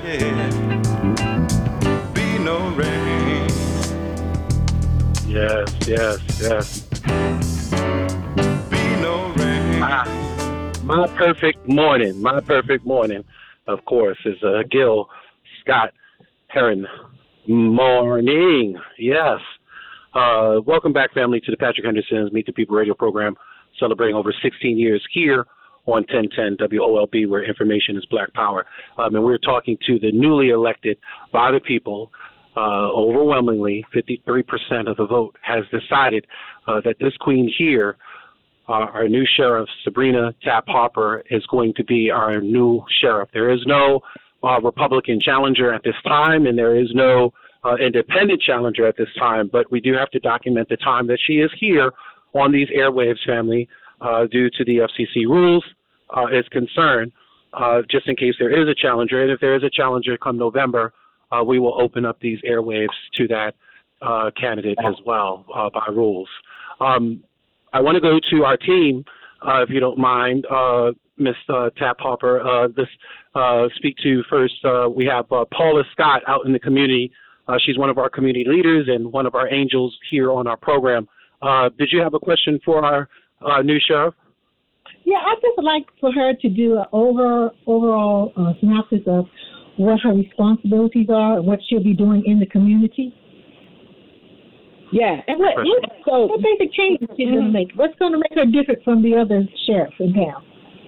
yeah. Be no rain. Yes, yes, yes. Be no rain. My perfect morning, of course, is Gil Scott Heron. Morning, yes. Welcome back, family, to the Patrick Henderson's Meet the People radio program, celebrating over 16 years here on 1010 WOLB, where information is black power. And we're talking to the newly elected by the people. Overwhelmingly, 53% of the vote has decided that this queen here, our new sheriff, Sabrina Tapp Harper, is going to be our new sheriff. There is no Republican challenger at this time, and there is no independent challenger at this time, but we do have to document the time that she is here on these airwaves, family, due to the FCC rules is concerned, just in case there is a challenger. And if there is a challenger come November, we will open up these airwaves to that candidate as well by rules. I want to go to our team, if you don't mind, Ms. Tapp Harper. Speak to first, we have Paula Scott out in the community. She's one of our community leaders and one of our angels here on our program. Did you have a question for our new sheriff? Yeah, I'd just like for her to do an overall synopsis of what her responsibilities are, what she'll be doing in the community. Yeah, and what basic changes she's going to make? What's going to make her different from the other sheriffs in town?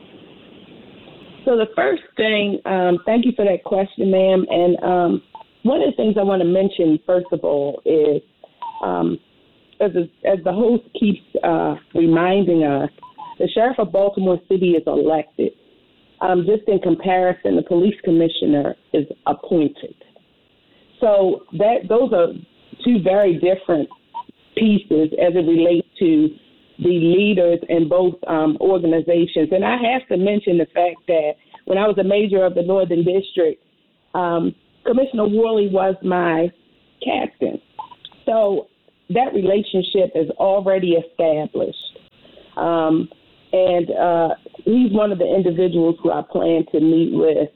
So the first thing, thank you for that question, ma'am. And one of the things I want to mention, first of all, is as the host keeps reminding us, the sheriff of Baltimore City is elected. Just in comparison, the police commissioner is appointed. So those are two very different pieces as it relates to the leaders in both organizations. And I have to mention the fact that when I was a major of the Northern District, Commissioner Worley was my captain. So that relationship is already established. And he's one of the individuals who I plan to meet with,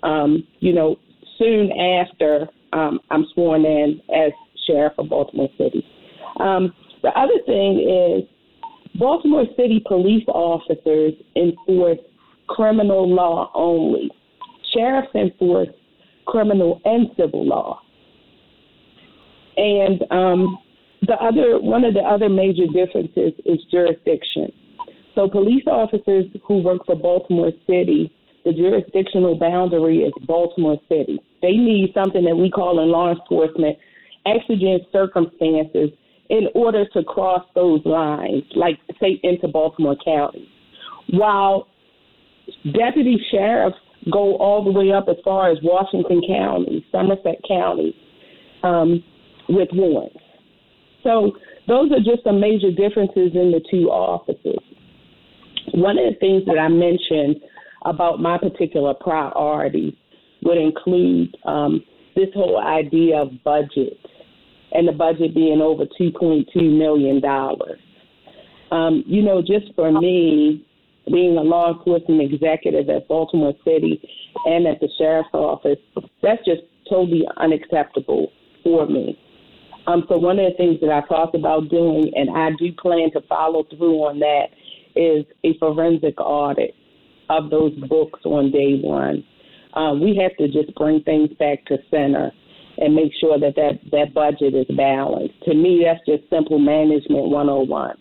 soon after I'm sworn in as sheriff of Baltimore City. The other thing is Baltimore City police officers enforce criminal law only. Sheriffs enforce criminal and civil law. And one of the other major differences is jurisdiction. So police officers who work for Baltimore City, the jurisdictional boundary is Baltimore City. They need something that we call in law enforcement exigent circumstances in order to cross those lines, like, say, into Baltimore County. While deputy sheriffs go all the way up as far as Washington County, Somerset County, with warrants. So those are just some major differences in the two offices. One of the things that I mentioned about my particular priorities would include this whole idea of budget, and the budget being over $2.2 million. Just for me, being a law enforcement executive at Baltimore City and at the sheriff's office, that's just totally unacceptable for me. So one of the things that I talked about doing, and I do plan to follow through on that, is a forensic audit of those books on day one. We have to just bring things back to center and make sure that budget is balanced. To me, that's just simple management 101.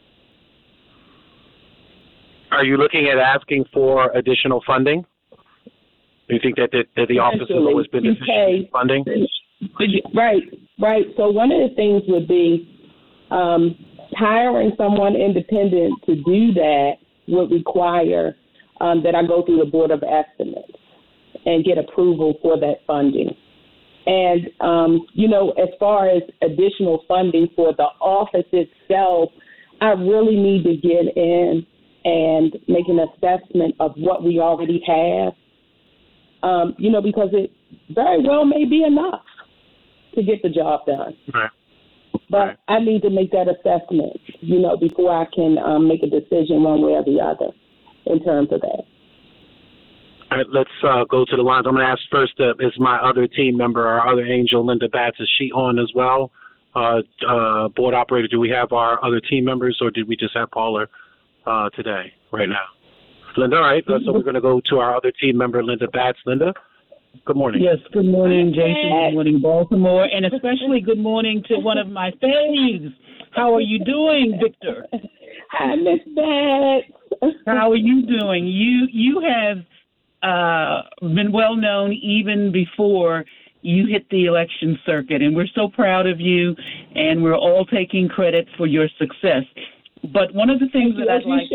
Are you looking at asking for additional funding? Do you think that the office has always been deficient in funding? Right. So one of the things would be hiring someone independent to do that would require that I go through the Board of Estimates and get approval for that funding. And, as far as additional funding for the office itself, I really need to get in and make an assessment of what we already have, because it very well may be enough to get the job done. Right. But I need to make that assessment, before I can make a decision one way or the other in terms of that. All right, let's go to the lines. I'm going to ask first, is my other team member, our other angel, Linda Batts, is she on as well? Board operator, do we have our other team members, or did we just have Paula today, right now? Linda, all right, so we're going to go to our other team member, Linda Batts. Linda, good morning. Yes, good morning, Jason. Good morning, Baltimore. And especially good morning to one of my faves. How are you doing, Victor? Hi, Miss Batts. How are you doing? You have been well known even before you hit the election circuit, and we're so proud of you, and we're all taking credit for your success. But one of the things that I'd like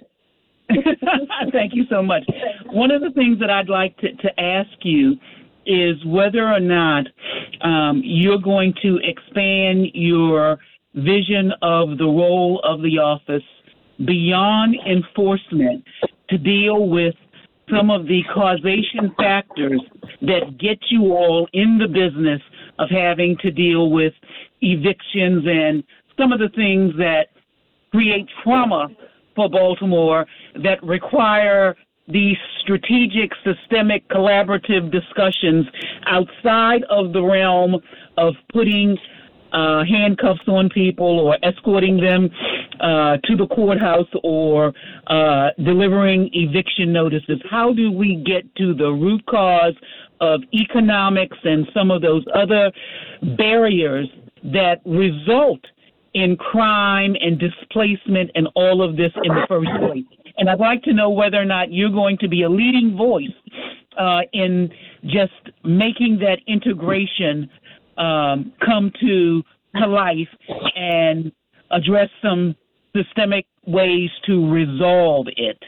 thank you so much. One of the things that I'd like to ask you is whether or not you're going to expand your vision of the role of the office beyond enforcement to deal with some of the causation factors that get you all in the business of having to deal with evictions and some of the things that create trauma for Baltimore that require these strategic, systemic, collaborative discussions outside of the realm of putting handcuffs on people or escorting them to the courthouse or delivering eviction notices. How do we get to the root cause of economics and some of those other barriers that result in crime and displacement and all of this in the first place? And I'd like to know whether or not you're going to be a leading voice in just making that integration come to life and address some systemic ways to resolve it.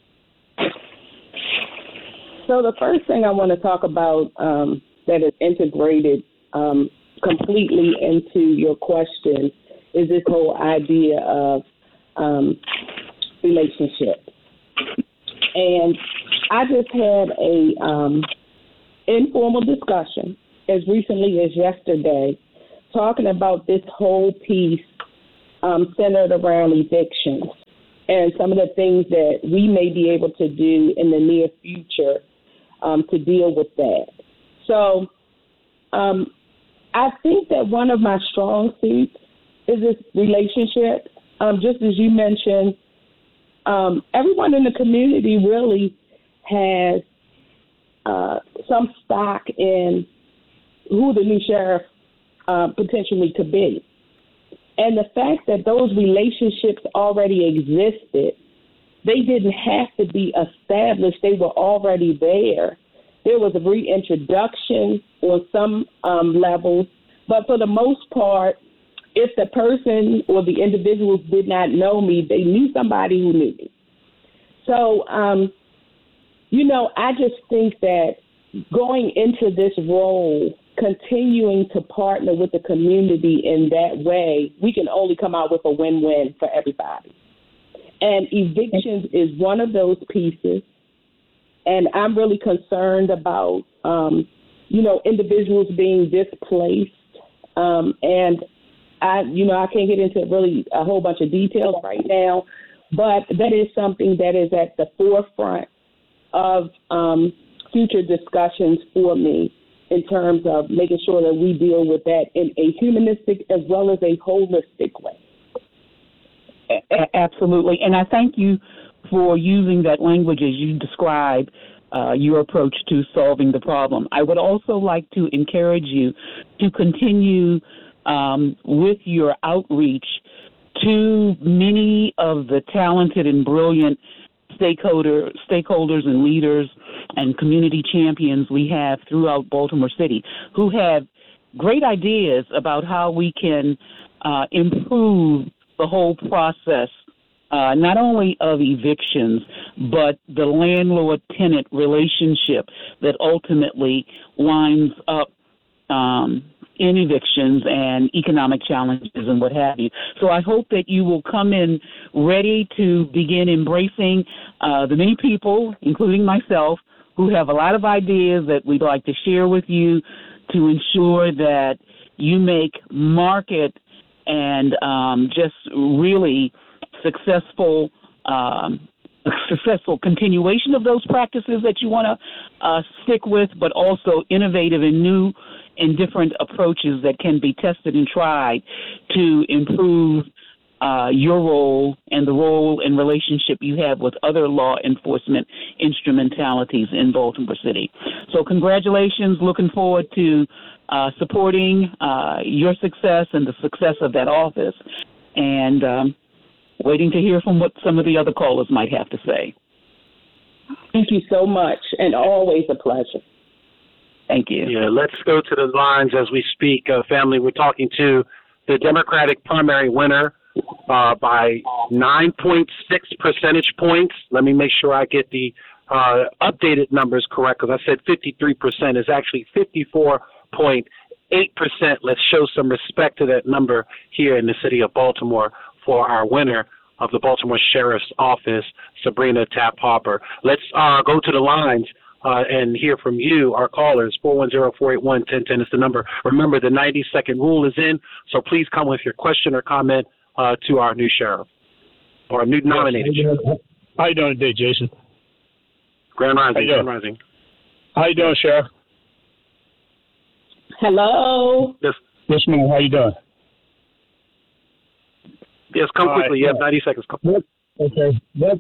So the first thing I want to talk about that is integrated completely into your question is this whole idea of relationship. And I just had a informal discussion as recently as yesterday talking about this whole piece centered around evictions and some of the things that we may be able to do in the near future to deal with that. So I think that one of my strong suits is this relationship. Just as you mentioned, everyone in the community really has some stock in who the new sheriff potentially could be. And the fact that those relationships already existed, they didn't have to be established. They were already there. There was a reintroduction on some levels, but for the most part, if the person or the individuals did not know me, they knew somebody who knew me. So, I just think that going into this role, continuing to partner with the community in that way, we can only come out with a win-win for everybody. And evictions is one of those pieces. And I'm really concerned about, individuals being displaced. And I can't get into really a whole bunch of details right now, but that is something that is at the forefront of future discussions for me in terms of making sure that we deal with that in a humanistic as well as a holistic way. Absolutely. And I thank you for using that language as you describe your approach to solving the problem. I would also like to encourage you to continue with your outreach to many of the talented and brilliant stakeholders and leaders and community champions we have throughout Baltimore City who have great ideas about how we can improve the whole process, not only of evictions, but the landlord-tenant relationship that ultimately winds up in evictions and economic challenges and what have you. So I hope that you will come in ready to begin embracing the many people, including myself, who have a lot of ideas that we'd like to share with you to ensure that you make market and just really successful a successful continuation of those practices that you want to stick with, but also innovative and new and different approaches that can be tested and tried to improve your role and the role and relationship you have with other law enforcement instrumentalities in Baltimore City. So congratulations. Looking forward to supporting your success and the success of that office, and waiting to hear from what some of the other callers might have to say. Thank you so much, and always a pleasure. Thank you. Yeah, let's go to the lines as we speak. Family, we're talking to the Democratic primary winner by 9.6 percentage points. Let me make sure I get the updated numbers correct, because I said 53% is actually 54.8%. Let's show some respect to that number here in the city of Baltimore for our winner of the Baltimore Sheriff's Office, Sabrina Tapp Harper. Let's go to the lines and hear from you, our callers. 410-481-1010 is the number. Remember, the 90-second rule is in, so please come with your question or comment to our new sheriff or new nominated sheriff. How you doing today, Jason? Grand Rising. Grand Rising. How you doing, Sheriff? Hello. Yes, ma'am. How you doing? Yes, come quickly. You have 90 seconds. Okay.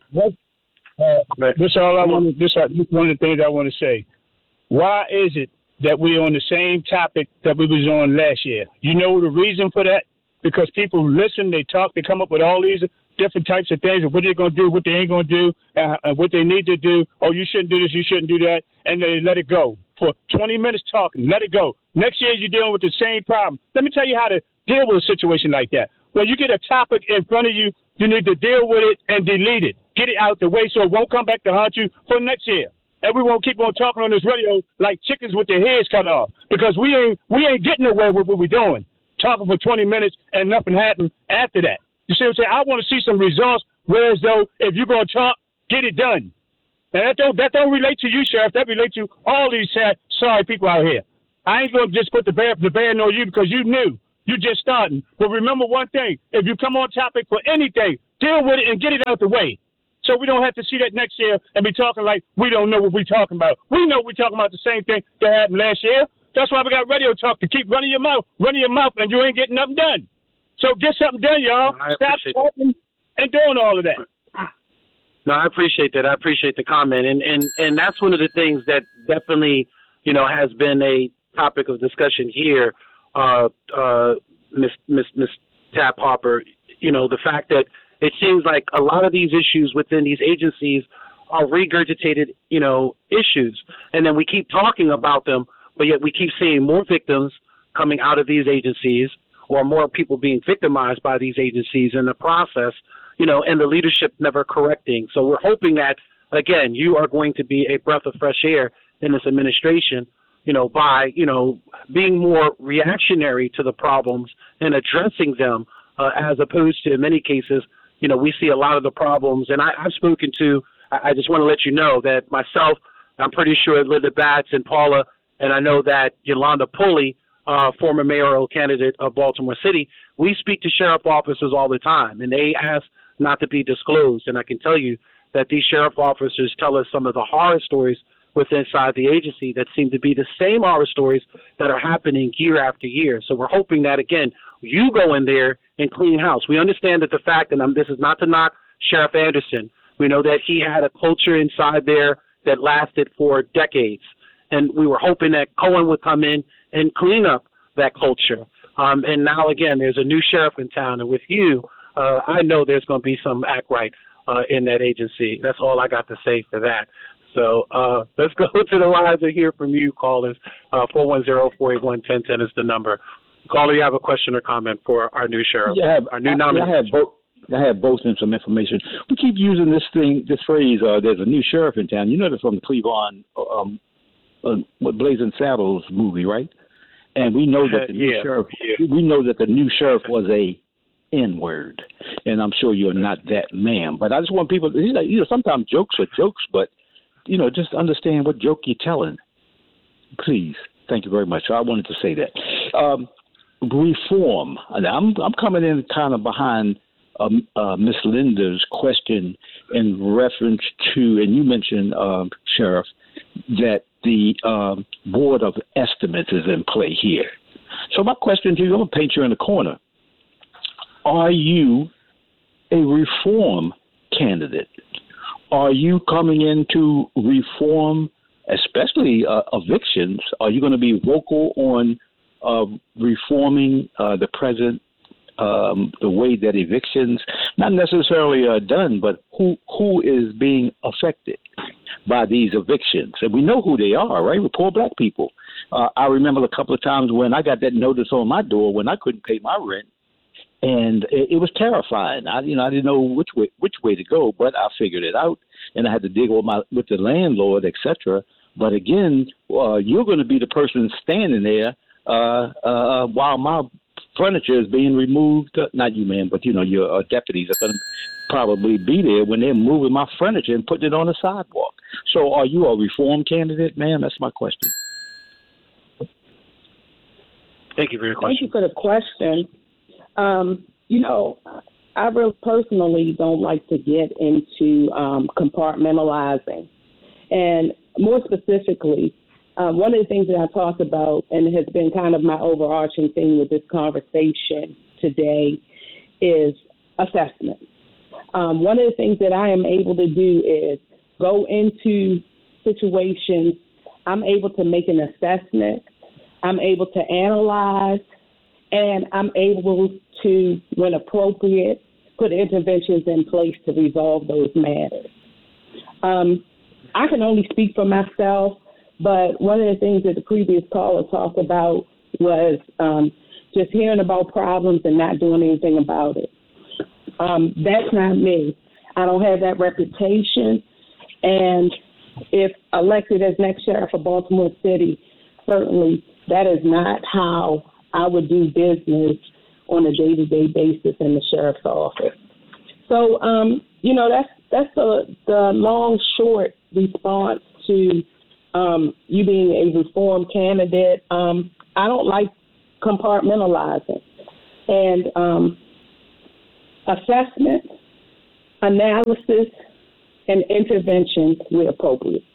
This all I want. This one of the things I want to say. Why is it that we're on the same topic that we was on last year? You know the reason for that? Because people listen, they talk, they come up with all these different types of things, of what they're going to do, what they ain't going to do, and what they need to do. Oh, you shouldn't do this, you shouldn't do that, and they let it go. For 20 minutes talking, let it go. Next year you're dealing with the same problem. Let me tell you how to deal with a situation like that. When you get a topic in front of you, you need to deal with it and delete it. Get it out the way so it won't come back to haunt you for next year. And we won't keep on talking on this radio like chickens with their heads cut off, because we ain't getting nowhere with what we're doing. Talking for 20 minutes and nothing happened after that. You see what I'm saying? I want to see some results, whereas though if you're going to talk, get it done. And that don't relate to you, Sheriff. That relates to all these sorry people out here. I ain't going to just put the ban on you because you knew. You just starting. But remember one thing. If you come on topic for anything, deal with it and get it out the way. So we don't have to see that next year and be talking like we don't know what we're talking about. We know we're talking about the same thing that happened last year. That's why we got radio talk to keep running your mouth, and you ain't getting nothing done. So get something done, y'all. Stop talking and doing all of that. No, I appreciate that. I appreciate the comment. And that's one of the things that definitely, has been a topic of discussion here, Miss Tapp Harper. The fact that it seems like a lot of these issues within these agencies are regurgitated, issues. And then we keep talking about them, but yet we keep seeing more victims coming out of these agencies, or more people being victimized by these agencies in the process, and the leadership never correcting. So we're hoping that, again, you are going to be a breath of fresh air in this administration, by, being more reactionary to the problems and addressing them, as opposed to, in many cases, we see a lot of the problems. And I've spoken to, I just want to let you know that myself, I'm pretty sure Linda Batts and Paula, and I know that Yolanda Pulley, former mayoral candidate of Baltimore City, we speak to sheriff officers all the time, and they ask not to be disclosed. And I can tell you that these sheriff officers tell us some of the horror stories inside the agency that seem to be the same horror stories that are happening year after year. So we're hoping that, again, you go in there and clean house. We understand that the fact, and this is not to knock Sheriff Anderson, we know that he had a culture inside there that lasted for decades. And we were hoping that Cohen would come in and clean up that culture. And now, again, there's a new sheriff in town. And with you, I know there's going to be some act right in that agency. That's all I got to say for that. So let's go to the lines and hear from you, callers. 410-481-1010 is the number. Caller, you have a question or comment for our new sheriff, our new nominee? I have both and some information. We keep using this phrase, there's a new sheriff in town. You know that's from the Cleveland Blazing Saddles movie, right? And we know that the new sheriff. We know that the new sheriff was a N-word, and I'm sure you're not that man. But I just want people. Sometimes jokes are jokes, but just understand what joke you're telling. Please, thank you very much. So I wanted to say that reform. I'm coming in kind of behind Miss Linda's question in reference to, and you mentioned, Sheriff, that the Board of Estimates is in play here. So my question to you, I'm going to paint you in the corner. Are you a reform candidate? Are you coming in to reform, especially evictions? Are you going to be vocal on reforming the present, the way that evictions, not necessarily are done, but who is being affected by these evictions? And we know who they are, right? We're poor black people. I remember a couple of times when I got that notice on my door when I couldn't pay my rent, and it was terrifying. I didn't know which way to go, but I figured it out, and I had to dig with the landlord, etc. But again, you're going to be the person standing there while my furniture is being removed. Not you, man, but your deputies are going to probably be there when they're moving my furniture and putting it on the sidewalk. So, are you a reform candidate, ma'am? That's my question. Thank you for your question. Thank you for the question. I really personally don't like to get into compartmentalizing. And more specifically, one of the things that I talked about and has been kind of my overarching thing with this conversation today is assessment. One of the things that I am able to do is go into situations. I'm able to make an assessment. I'm able to analyze, and I'm able to, when appropriate, put interventions in place to resolve those matters. I can only speak for myself, but one of the things that the previous caller talked about was just hearing about problems and not doing anything about it. That's not me. I don't have that reputation, and if elected as next sheriff of Baltimore City, certainly that is not how I would do business on a day-to-day basis in the sheriff's office. So, that's the long, short response to you being a reform candidate. I don't like compartmentalizing. And assessment, analysis, and intervention where appropriate.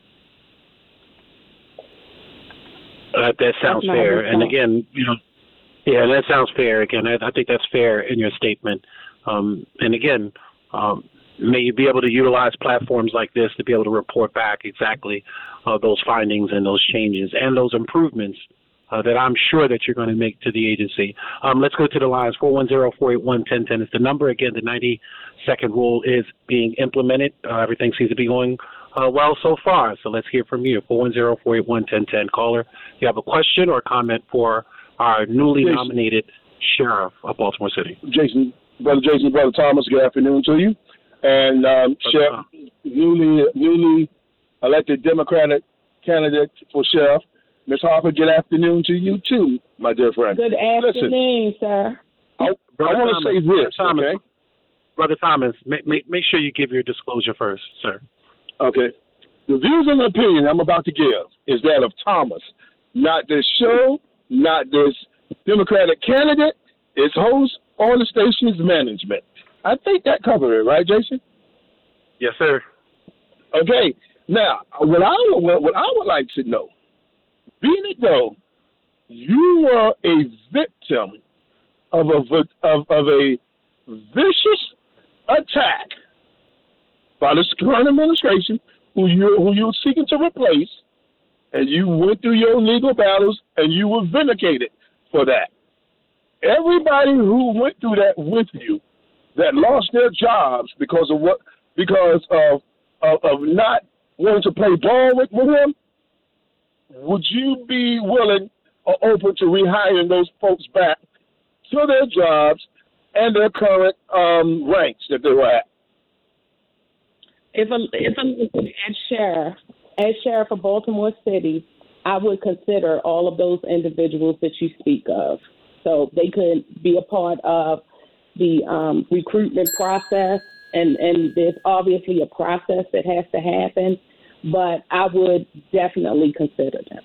That sounds fair. And again, that sounds fair. Again, I think that's fair in your statement. And again, may you be able to utilize platforms like this to be able to report back exactly those findings and those changes and those improvements that I'm sure that you're going to make to the agency. Let's go to the lines. 410-481-1010 is the number. Again, the 90-second rule is being implemented. Everything seems to be going well so far. So let's hear from you. 410-481-1010. Caller, you have a question or comment for our newly nominated sheriff of Baltimore City? Brother Thomas, good afternoon to you. And Sheriff, newly elected Democratic candidate for sheriff, Ms. Harper, good afternoon to you too, my dear friend. Good afternoon, sir. I want to say this, okay? Brother Thomas, make sure you give your disclosure first, sir. Okay. The views and opinion I'm about to give is that of Thomas, not this show, not this Democratic candidate, its host, or the station's management. I think that covered it, right, Jason? Yes, sir. Okay. Now, what I would like to know, being it though, you were a victim of a vicious attack by the current administration, who you're seeking to replace, and you went through your legal battles, and you were vindicated for that. Everybody who went through that with you, that lost their jobs because of not wanting to play ball with him, would you be willing or open to rehiring those folks back to their jobs and their current ranks that they were at? If I'm as sheriff of Baltimore City, I would consider all of those individuals that you speak of. So they could be a part of the recruitment process, and there's obviously a process that has to happen, but I would definitely consider them.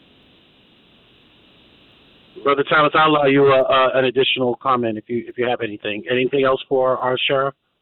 Brother Thomas, I'll allow you an additional comment if you have anything. Anything else for our sheriff?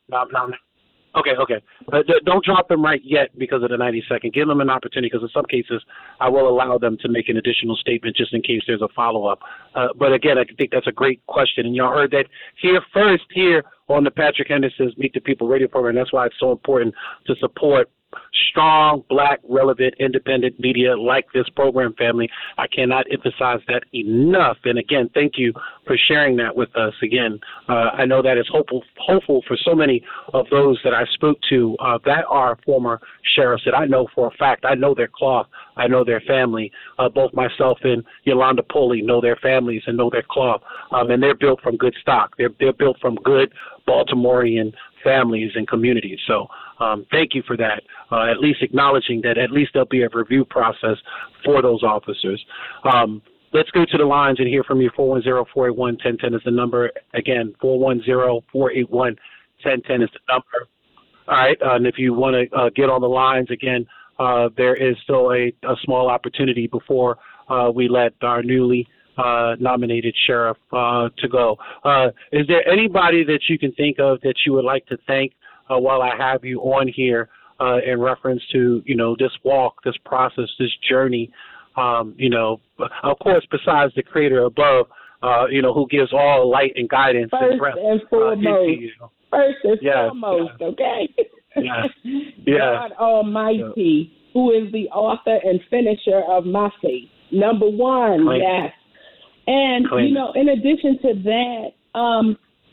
No. Okay. But don't drop them right yet because of the 90-second. Give them an opportunity because in some cases I will allow them to make an additional statement just in case there's a follow-up. But again, I think that's a great question. And y'all heard that here first here on the Patrick Henderson's Meet the People radio program. That's why it's so important to support strong, black, relevant, independent media like this program, family. I cannot emphasize that enough. And again, thank you for sharing that with us. Again, I know that is hopeful for so many of those that I spoke to that are former sheriffs that I know for a fact. I know their cloth. I know their family. Both myself and Yolanda Pulley know their families and know their cloth. And they're built from good stock. They're built from good Baltimorean families and communities. So thank you for that. At least acknowledging that at least there'll be a review process for those officers. Let's go to the lines and hear from you. 410-481-1010 is the number. Again, 410-481-1010 is the number. All right. And if you want to get on the lines, again, there is still a small opportunity before we let our newly nominated sheriff to go. Is there anybody that you can think of that you would like to thank while I have you on here in reference to, this walk, this process, this journey, of course, besides the creator above, who gives all light and guidance and breath and foremost, into you. First and foremost, okay? God Almighty, who is the author and finisher of my faith. Number one, yes. And, in addition to that,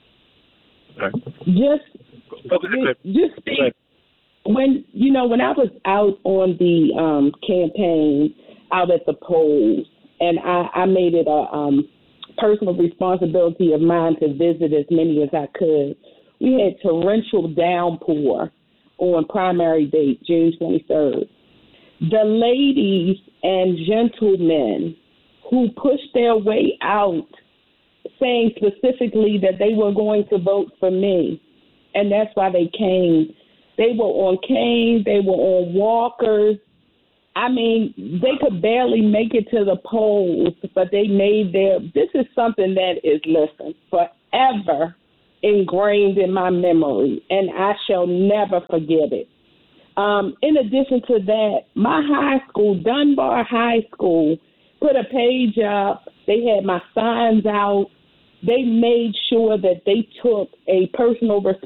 just speak. When I was out on the campaign, out at the polls, and I made it a personal responsibility of mine to visit as many as I could, we had torrential downpour on primary date, June 23rd. The ladies and gentlemen who pushed their way out, saying specifically that they were going to vote for me, and that's why they came. They were on canes, they were on walkers. I mean, they could barely make it to the polls, but they made this is something that is, forever ingrained in my memory, and I shall never forget it. In addition to that, my high school, Dunbar High School, put a page up. They had my signs out. They made sure that they took a personal responsibility